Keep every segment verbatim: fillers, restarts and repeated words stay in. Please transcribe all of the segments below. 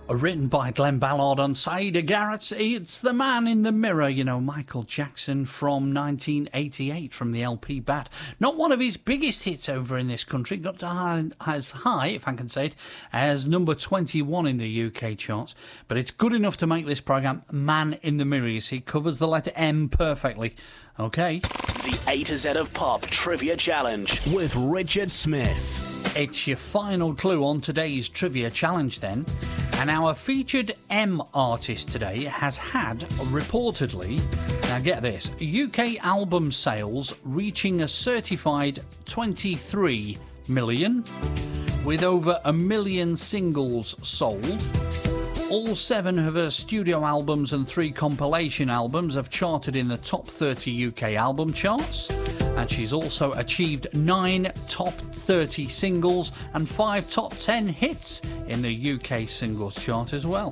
Written by Glenn Ballard and Saida Garrett. It's The Man in the Mirror, you know, Michael Jackson from nineteen eighty-eight from the L P Bat. Not one of his biggest hits over in this country, got to high, as high, if I can say it, as number twenty-one in the U K charts. But it's good enough to make this programme Man in the Mirror. You see, covers the letter M perfectly. OK. The A to Z of Pop Trivia Challenge with Richard Smith. It's your final clue on today's Trivia Challenge then. And our featured M artist today has had, reportedly, now get this, U K album sales reaching a certified twenty-three million, with over a million singles sold. All seven of her studio albums and three compilation albums have charted in the top thirty U K album charts. And she's also achieved nine top thirty singles and five top ten hits in the U K singles chart as well.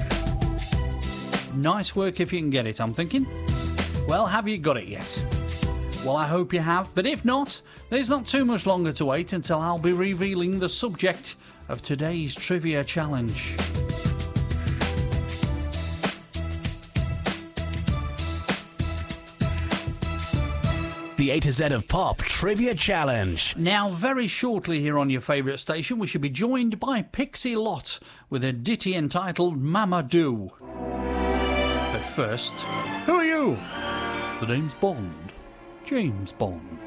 Nice work if you can get it, I'm thinking. Well, have you got it yet? Well, I hope you have, but if not, there's not too much longer to wait until I'll be revealing the subject of today's Trivia Challenge. The A to Z of Pop Trivia Challenge. Now, very shortly here on your favourite station, we should be joined by Pixie Lott with a ditty entitled Mama Do. But first, who are you? The name's Bond. James Bond.